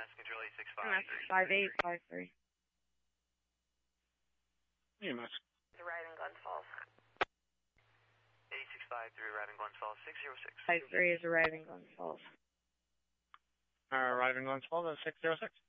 EMS control 865. EMS 5853. EMS. Arriving Glens Falls. 8653, arriving Glens Falls, 606. 53 is arriving Glens Falls. Arriving Glens Falls at 606.